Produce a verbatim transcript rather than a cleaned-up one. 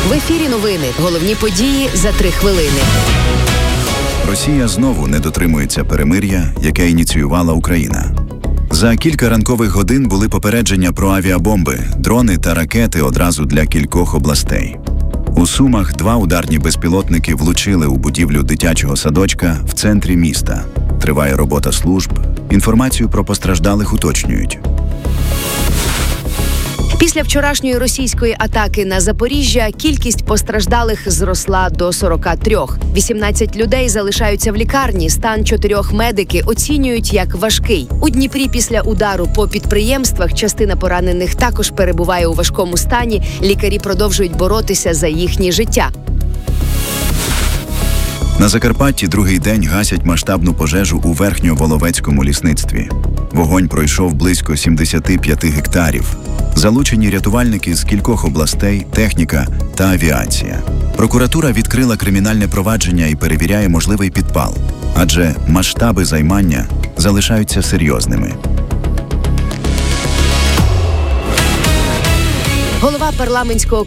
В ефірі новини. Головні події за три хвилини. Росія знову не дотримується перемир'я, яке ініціювала Україна. За кілька ранкових годин були попередження про авіабомби, дрони та ракети одразу для кількох областей. У Сумах два ударні безпілотники влучили у будівлю дитячого садочка в центрі міста. Триває робота служб. Інформацію про постраждалих уточнюють. Після вчорашньої російської атаки на Запоріжжя кількість постраждалих зросла до сорока трьох. вісімнадцять людей залишаються в лікарні, стан чотирьох медики оцінюють як важкий. У Дніпрі після удару по підприємствах частина поранених також перебуває у важкому стані. Лікарі продовжують боротися за їхнє життя. На Закарпатті другий день гасять масштабну пожежу у Верхньоволовецькому лісництві. Вогонь пройшов близько сімдесят п'ять гектарів. Залучені рятувальники з кількох областей, техніка та авіація. Прокуратура відкрила кримінальне провадження і перевіряє можливий підпал, адже масштаби займання залишаються серйозними. Голова парламентського